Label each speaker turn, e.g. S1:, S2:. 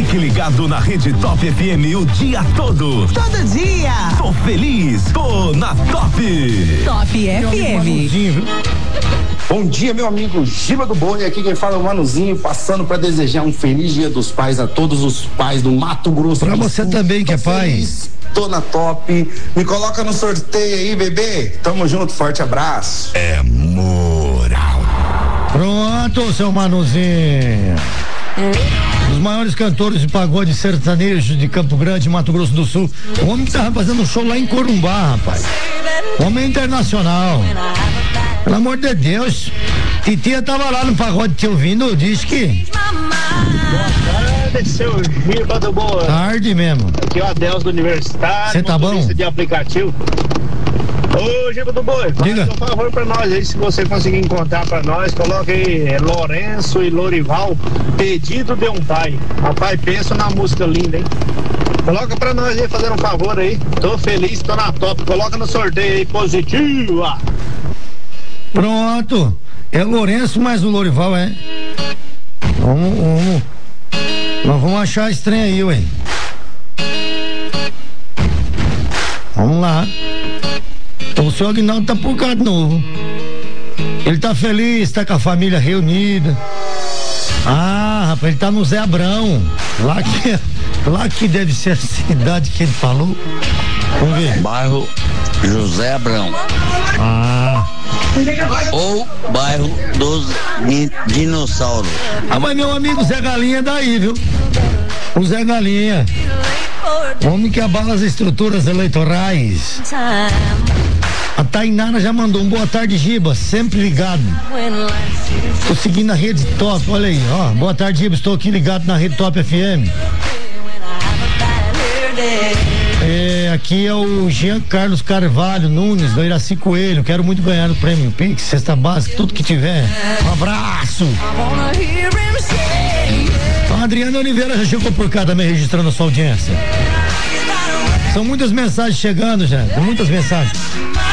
S1: Fique ligado na Rede Top FM o dia todo.
S2: Todo dia.
S1: Tô feliz, tô na Top.
S2: Top FM.
S3: Bom dia, meu amigo Giba do Boi, aqui quem fala é o Manuzinho, passando para desejar um feliz Dia dos Pais a todos os pais do Mato Grosso.
S4: Pra você também que é pai.
S3: Tô na Top, me coloca no sorteio aí, bebê. Tamo junto, forte abraço.
S1: É moral.
S4: Pronto, seu Manuzinho. Os maiores cantores de pagode sertanejo de Campo Grande, Mato Grosso do Sul. O homem que tava fazendo show lá em Corumbá, rapaz. O homem é internacional. Pelo amor de Deus. Titia tava lá no pagode te ouvindo, disse que.
S5: Boa tarde, seu Giba do Boa.
S4: Tarde mesmo.
S5: Aqui é o Adeus do Universitário.
S4: Você tá bom?
S5: De aplicativo. Ô, Giba do Boi,
S4: diga.
S5: Faz um favor pra nós aí, se você conseguir encontrar pra nós, coloca aí Lourenço e Lorival, Pedido de um Pai. Rapaz, pensa na música linda, hein? Coloca pra nós aí, fazendo um favor aí. Tô feliz, tô na Top. Coloca no sorteio aí, positiva.
S4: Pronto. É o Lourenço, mas o Lorival é. Nós vamos achar esse trem aí, ué. Vamos lá. O seu Aguinaldo tá por cá de novo. Ele tá feliz, tá com a família reunida. Ah, rapaz, ele tá no Zé Abrão. Lá que deve ser a cidade que ele falou. Vamos ver.
S6: Bairro José Abrão.
S4: Ah.
S6: Ou bairro dos dinossauros.
S4: Ah, mas meu amigo Zé Galinha daí, viu? O Zé Galinha. Homem que abala as estruturas eleitorais. A Tainara já mandou um boa tarde, Giba, sempre ligado. Tô seguindo a Rede Top, olha aí, ó. Boa tarde, Giba, estou aqui ligado na Rede Top FM. Aqui é o Jean Carlos Carvalho Nunes, do Iraci Coelho. Quero muito ganhar o prêmio Pix, cesta básica, tudo que tiver. Um abraço. A Adriana Oliveira já chegou por cá também registrando a sua audiência. São muitas mensagens chegando já, muitas mensagens.